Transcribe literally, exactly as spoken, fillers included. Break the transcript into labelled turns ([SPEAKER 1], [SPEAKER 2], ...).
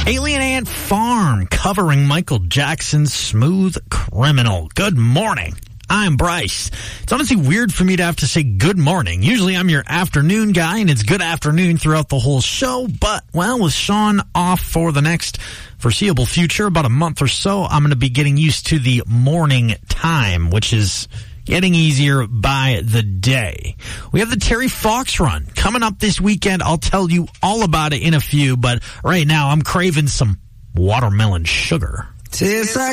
[SPEAKER 1] Alien Ant Farm covering Michael Jackson's Smooth Criminal. Good morning. I'm Bryce. It's honestly weird for me to have to say good morning. Usually I'm your afternoon guy, and it's good afternoon throughout the whole show. But, well, with Sean off for the next foreseeable future, about a month or so, I'm going to be getting used to the morning time, which is getting easier by the day. We have the Terry Fox run coming up this weekend. I'll tell you all about it in a few, but right now I'm craving some watermelon sugar.
[SPEAKER 2] Tastes like